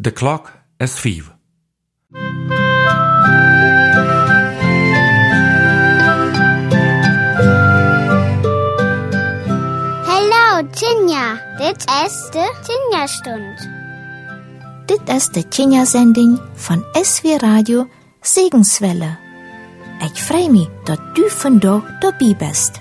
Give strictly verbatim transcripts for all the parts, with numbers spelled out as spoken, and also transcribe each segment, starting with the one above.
The clock is five. Hallo, Tinja. Dit is de Tinja-stund. Dit is de Tinja-zending van S W Radio Segenswelle. Ik freue mich, dat du vandaag dabei bist.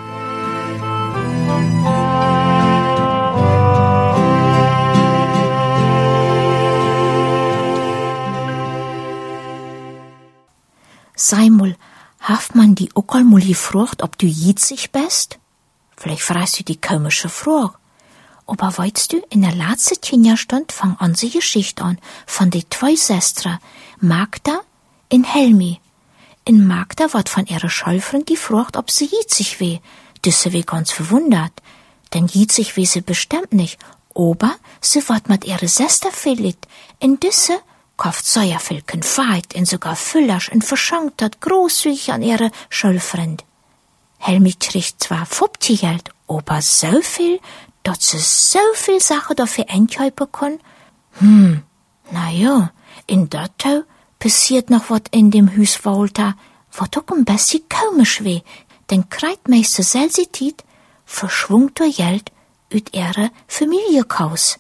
Sei mal, hat man die auch mal gefragt, ob du jitzig bist? Vielleicht fragst du die komische Frage. Aber weißt du, in der letzten Tinja-Stund fang unsere Geschichte an von den zwei Schwestern, Magda und Helmi. In Magda wird von ihrer Schulfreund gefragt, ob sie jitzig weh. Diese weh ganz verwundert, denn jitzig weh sie bestimmt nicht. Aber sie wird mit ihrer Schwester verliebt. In diese kauft sehr viel Konfekt und sogar Füllers und verschenkt hat großzügig an ihre Schulfreund. Helmi kriegt zwar fünfzig Geld, aber so viel, dass sie so viel Sachen dafür einkaufen kann. Hm, na ja, in dat Tau passiert noch wat in dem Hus Walter, wat auch ein bisschen komisch weh, denn Kreitmeister Selsitit verschwungt der Geld ut ihre Familiekaus.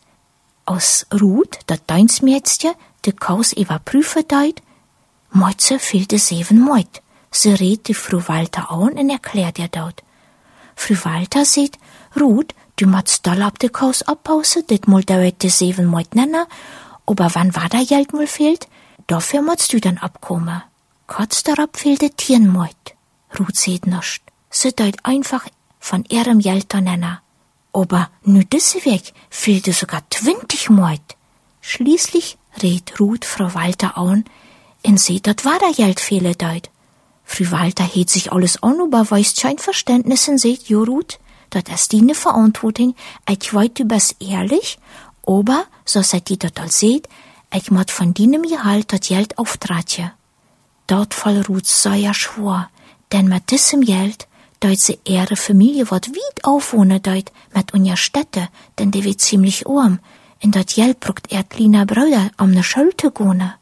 Aus Ruth, dat Deinsmädchen, de Kaus überprüfen deit, meut sie fehlte sieben Meut. Sie redt die Frau Walter an und erklärt ihr dort. Frau Walter sagt, Ruth, du musst doll ab de Kaus abpausen, dit mul dauert de sieben Meut nennen, aber wann war da Geld mul fehlt, dafür musst du dann abkommen. Kurz darauf fehlte Tien Meut. Ruth sieht nischt. Sie deut einfach von ihrem Geld da nennen. Aber nu diese Weg fehlte sogar zwanzig Meut. Schließlich redt Ruth Frau Walter an und sieht, dat war da Geld fehle deut. Frau Walter hebt sich alles an, aber weist kein Verständnis und sagt, jo Ruth, dat ist deine Verantwortung, ich weiß, du bist ehrlich, aber, so seid ihr dat all seht, ich muss von deinem Gehalt dat Geld auftratje. Dort fall Ruth sehr schwor, denn mit diesem Geld deut sie ihre Familie wat weit aufwohnen deut, mit unser Städte, denn die wird ziemlich arm, in dat Geld brucht er kleiner Bruder um ne Schule gone.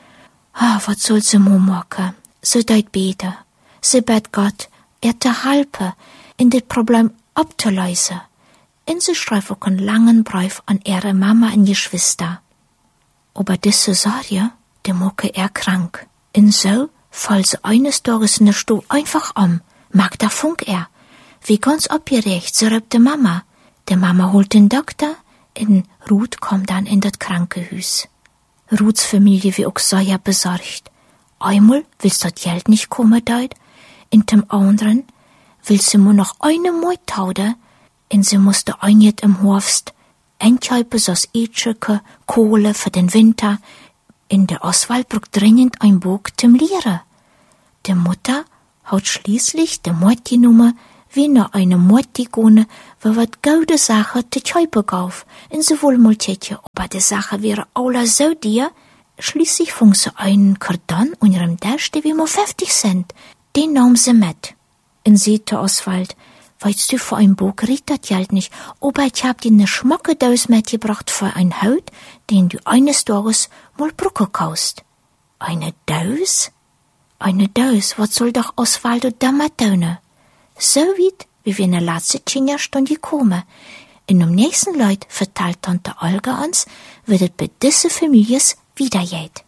Ah, wat soll sie mo machen? Sie deut beten. Sie bet Gott, er te helpen, in dit Problem abzulösen. Und sie schreibt auch einen langen Brief an ihre Mama und Geschwister. Aber diese Sorge, die mache er krank. Und so fällt sie eines Tages in der Stuhl einfach um. Magda funk er. Wie ganz abgerecht, sie rübt die Mama. Die Mama holt den Doktor, und Ruth kommt dann in das Krankenhaus. Ruths Familie wie auch sehr besorgt. Einmal willst das Geld nicht kommen deut, in dem anderen will sie nur noch eine Meut hauden, und sie musste einjet im Horst einkaufen so's Etscheke, Kohle für den Winter. In der Oswald braucht dringend ein Buch zum Lehren. Die Mutter hat schließlich die Meut genommen, wie noch eine Meut gegangen, wo wat gute Sache zu kaufen kauf, und sie wohl mal tätje, aber die Sache wäre alle so dir. Schließlich fing sie einen Karton unter dem Tisch, der wie mal fünfzig Cent. Den nahm sie mit. Und sagte Oswald, weißt du, für ein Buch riecht das Geld nicht, aber ich hab dir ne Schmackedaus mitgebracht für ein Haut, den du eines Tages mal Brücke kaust. Eine Daus? Eine Daus, was soll doch Oswald damit tun? So weit, wie wir in der letzten Tinja-Stunde kommen. In dem nächsten Leut verteilt Tante Olga uns, wie das bei dieser Familie wieder geht.